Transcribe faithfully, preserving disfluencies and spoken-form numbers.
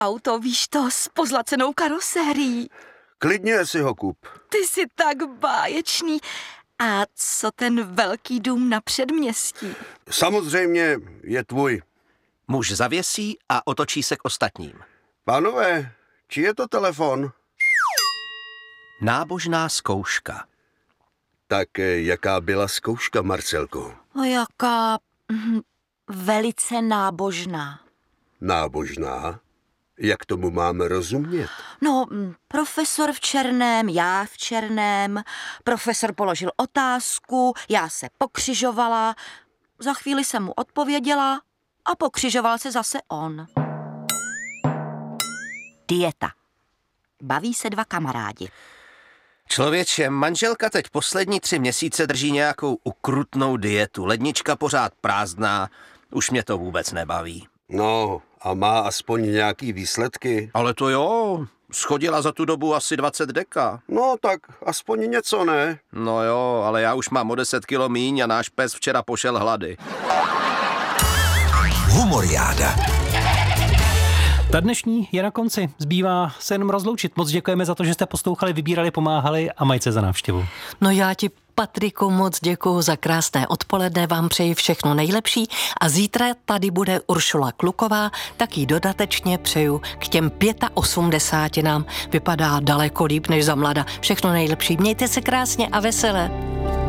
auto, víš to, s pozlacenou karosérií. Klidně si ho kup. Ty jsi tak báječný. A co ten velký dům na předměstí? Samozřejmě je tvůj. Muž zavěsí a otočí se k ostatním. Pánové, či je to telefon? Nábožná zkouška. Tak jaká byla zkouška, Marcelko? No jaká hm, velice nábožná. Nábožná? Jak tomu máme rozumět? No, profesor v černém, já v černém, profesor položil otázku, já se pokřižovala, za chvíli jsem mu odpověděla a pokřižoval se zase on. Dieta. Baví se dva kamarádi. Člověče, manželka teď poslední tři měsíce drží nějakou ukrutnou dietu. Lednička pořád prázdná, už mě to vůbec nebaví. No, a má aspoň nějaký výsledky? Ale to jo, schodila za tu dobu asi dvacet deka. No, tak aspoň něco, ne? No jo, ale já už mám o deset kilo míň a náš pes včera pošel hlady. Humoriáda. Ta dnešní je na konci. Zbývá se jenom rozloučit. Moc děkujeme za to, že jste poslouchali, vybírali, pomáhali a majte za návštěvu. No já ti, Patriku, moc děkuju za krásné odpoledne, vám přeji všechno nejlepší a zítra tady bude Uršula Kluková, tak jí dodatečně přeju k těm osmdesáti pěti nám. Vypadá daleko líp než za mlada. Všechno nejlepší. Mějte se krásně a vesele.